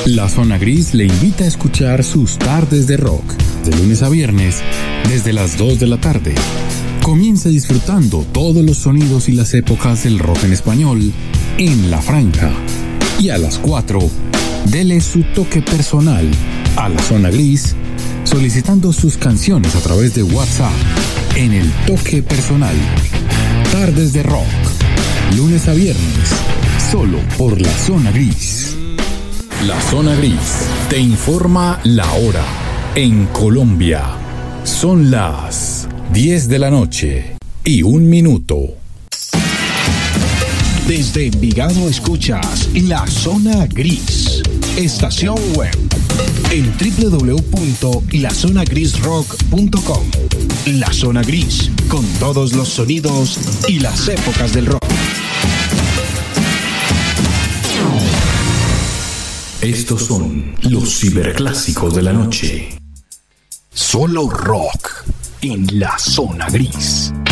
La Zona Gris le invita a escuchar sus tardes de rock, de lunes a viernes, desde las 2 de la tarde. Comience disfrutando todos los sonidos y las épocas del rock en español en La Franja. Y a las 4, dele su toque personal a La Zona Gris, solicitando sus canciones a través de WhatsApp en el toque personal. Tardes de rock, lunes a viernes, solo por La Zona Gris. La Zona Gris te informa la hora. En Colombia son las 10 de la noche y 1 minuto. Desde Envigado escuchas La Zona Gris, estación web en www.lazonagrisrock.com. La Zona Gris, con todos los sonidos y las épocas del rock. Estos son los ciberclásicos de la noche. Solo rock en La Zona Gris.